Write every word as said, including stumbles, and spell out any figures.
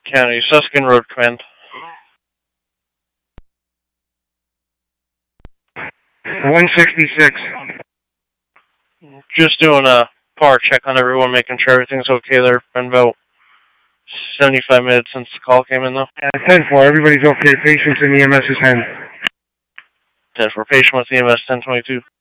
County, Suskin Road Command. one sixty-six. Just doing a power check on everyone, making sure everything's okay there. Been about seventy-five minutes since the call came in, though. Yeah, ten four, everybody's okay. Patients in E M S is ten. ten four, patient with E M S ten twenty-two.